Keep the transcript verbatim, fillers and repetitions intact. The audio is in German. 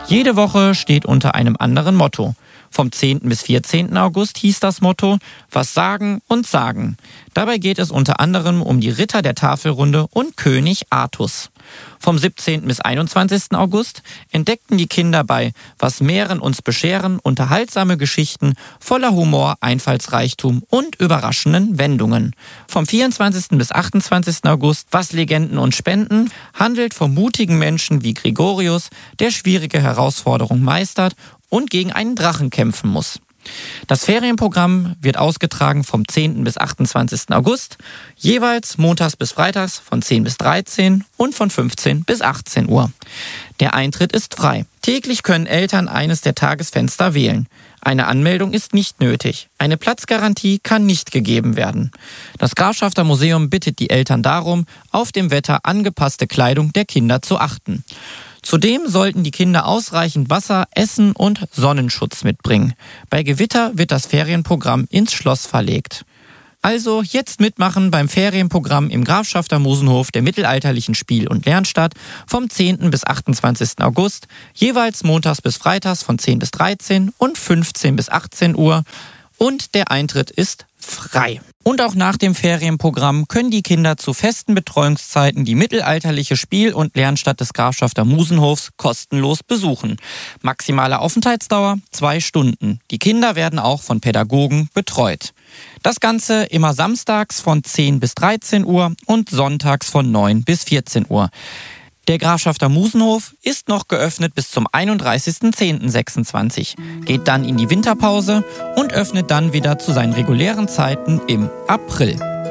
Jede Woche steht unter einem anderen Motto. Vom zehnten bis vierzehnten August hieß das Motto „Was sagen und sagen". Dabei geht es unter anderem um die Ritter der Tafelrunde und König Artus. Vom siebzehnten bis einundzwanzigsten August entdeckten die Kinder bei „Was Mähren uns bescheren" unterhaltsame Geschichten voller Humor, Einfallsreichtum und überraschenden Wendungen. Vom vierundzwanzigsten bis achtundzwanzigsten August „Was Legenden uns spenden" handelt von mutigen Menschen wie Gregorius, der schwierige Herausforderungen meistert und gegen einen Drachen kämpfen muss. Das Ferienprogramm wird ausgetragen vom zehnten bis achtundzwanzigsten August, jeweils montags bis freitags von zehn bis dreizehn und von fünfzehn bis achtzehn Uhr. Der Eintritt ist frei. Täglich können Eltern eines der Tagesfenster wählen. Eine Anmeldung ist nicht nötig. Eine Platzgarantie kann nicht gegeben werden. Das Grafschafter Museum bittet die Eltern darum, auf dem Wetter angepasste Kleidung der Kinder zu achten. Zudem sollten die Kinder ausreichend Wasser, Essen und Sonnenschutz mitbringen. Bei Gewitter wird das Ferienprogramm ins Schloss verlegt. Also jetzt mitmachen beim Ferienprogramm im Grafschafter Musenhof der mittelalterlichen Spiel- und Lernstadt vom zehnten bis achtundzwanzigsten August, jeweils montags bis freitags von zehn bis dreizehn und fünfzehn bis achtzehn Uhr. Und der Eintritt ist frei. Und auch nach dem Ferienprogramm können die Kinder zu festen Betreuungszeiten die mittelalterliche Spiel- und Lernstadt des Grafschafter Musenhofs kostenlos besuchen. Maximale Aufenthaltsdauer zwei Stunden. Die Kinder werden auch von Pädagogen betreut. Das Ganze immer samstags von zehn bis dreizehn Uhr und sonntags von neun bis vierzehn Uhr. Der Grafschafter Musenhof ist noch geöffnet bis zum einunddreißigsten zehnten sechsundzwanzig, geht dann in die Winterpause und öffnet dann wieder zu seinen regulären Zeiten im April.